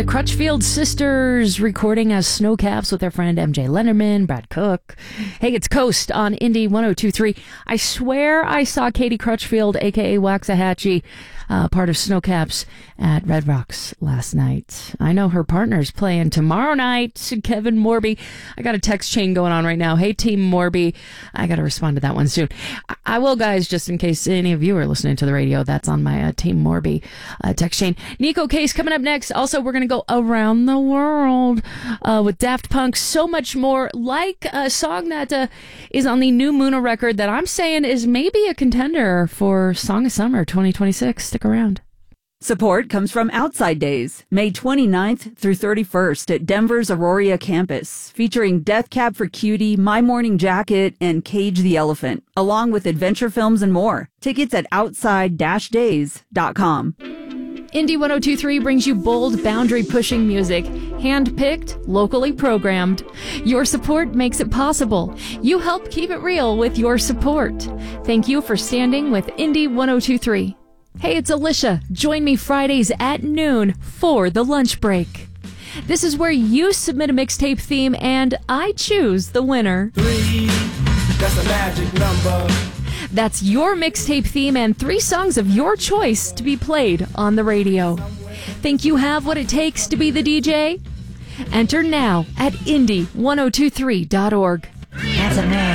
The Crutchfield Sisters recording as Snowcaps with their friend MJ Lenderman, Brad Cook. Hey, it's Coast on Indie 102.3. I swear I saw Katie Crutchfield, a.k.a. Waxahachie, part of Snowcaps at Red Rocks last night. I know her partner's playing tomorrow night, Kevin Morby. I got a text chain going on right now. Hey, Team Morby. I got to respond to that one soon. I will, guys, just in case any of you are listening to the radio. That's on my Team Morby text chain. Nico Case coming up next. Also, we're going to go around the world with Daft Punk. So much more, like a song that is on the new Muna record that I'm saying is maybe a contender for Song of Summer 2026. Stick around. Support comes from Outside Days, May 29th through 31st at Denver's Aurora campus, featuring Death Cab for Cutie, My Morning Jacket, and Cage the Elephant, along with adventure films and more. Tickets at outside-days.com. Indie 102.3 brings you bold, boundary-pushing music, hand-picked, locally programmed. Your support makes it possible. You help keep it real with your support. Thank you for standing with Indie 102.3. Hey, it's Alicia. Join me Fridays at noon for the lunch break. This is where you submit a mixtape theme and I choose the winner. 3, that's a magic number. That's your mixtape theme and 3 songs of your choice to be played on the radio. Think you have what it takes to be the DJ? Enter now at indie1023.org. That's a man.